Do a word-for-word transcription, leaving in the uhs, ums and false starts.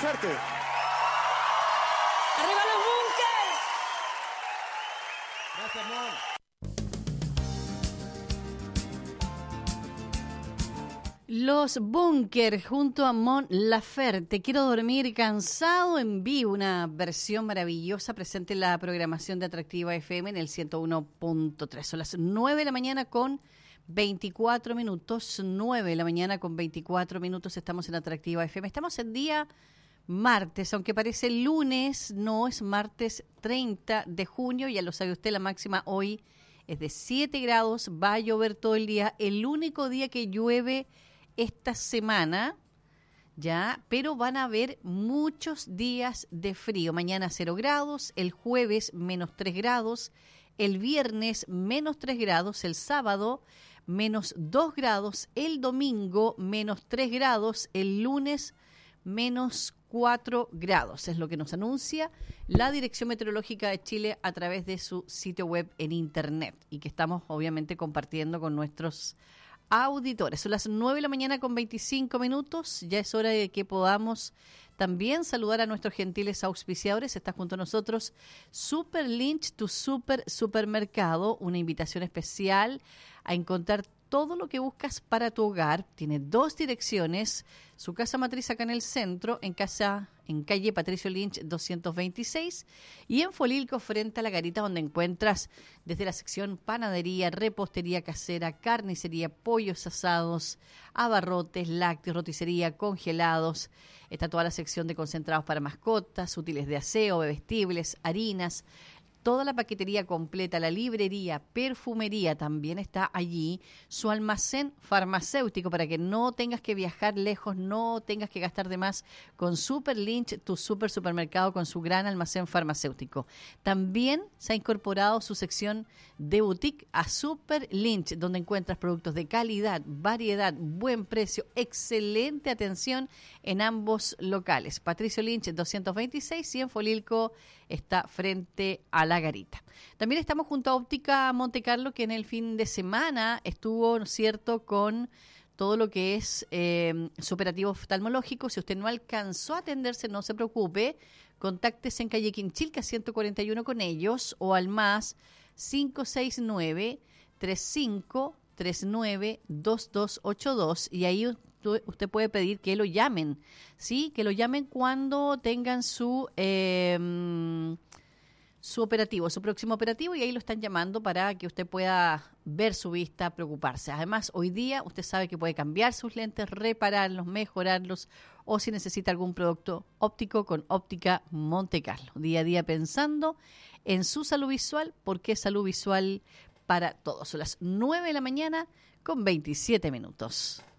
Laferte. ¡Arriba los Bunkers! Gracias, Mon. Los Bunkers junto a Mon Laferte. Quiero dormir cansado en vivo. Una versión maravillosa presente en la programación de Atractiva F M en el ciento uno punto tres. Son las nueve de la mañana con veinticuatro minutos. nueve de la mañana con veinticuatro minutos. Estamos en Atractiva F M. Estamos en día martes, aunque parece lunes, no, es martes treinta de junio. Ya lo sabe usted, la máxima hoy es de siete grados. Va a llover todo el día. El único día que llueve esta semana, ya, pero van a haber muchos días de frío. Mañana cero grados, el jueves menos tres grados, el viernes menos tres grados, el sábado menos dos grados, el domingo menos tres grados, el lunes menos cuatro grados. Es lo que nos anuncia la Dirección Meteorológica de Chile a través de su sitio web en internet y que estamos obviamente compartiendo con nuestros auditores. Son las nueve de la mañana con veinticinco minutos. Ya es hora de que podamos también saludar a nuestros gentiles auspiciadores. Está junto a nosotros Super Lynch, tu super supermercado. Una invitación especial a encontrar todo lo que buscas para tu hogar. Tiene dos direcciones. Su casa matriz acá en el centro, en casa en calle Patricio Lynch doscientos veintiséis, y en Folilco frente a la garita, donde encuentras desde la sección panadería, repostería casera, carnicería, pollos asados, abarrotes, lácteos, roticería, congelados. Está toda la sección de concentrados para mascotas, útiles de aseo, bebestibles, harinas. Toda la paquetería completa, la librería, perfumería también está allí. Su almacén farmacéutico para que no tengas que viajar lejos, no tengas que gastar de más con Super Lynch, tu super supermercado con su gran almacén farmacéutico. También se ha incorporado su sección de boutique a Super Lynch, donde encuentras productos de calidad, variedad, buen precio, excelente atención en ambos locales. Patricio Lynch doscientos veintiséis y en Folilco está frente a la garita. También estamos junto a Óptica Monte Carlo, que en el fin de semana estuvo, ¿no es cierto?, con todo lo que es eh, su operativo oftalmológico. Si usted no alcanzó a atenderse, no se preocupe, contáctese en calle Quinchilca ciento cuarenta y uno con ellos o al más cinco seis nueve, tres cinco tres nueve, dos dos ocho dos y ahí usted puede pedir que lo llamen, ¿sí? Que lo llamen cuando tengan su eh, su operativo, su próximo operativo, y ahí lo están llamando para que usted pueda ver su vista, preocuparse. Además, hoy día usted sabe que puede cambiar sus lentes, repararlos, mejorarlos, o si necesita algún producto óptico con Óptica Monte Carlo. Día a día pensando en su salud visual, porque es salud visual para todos. Son las nueve de la mañana con veintisiete minutos.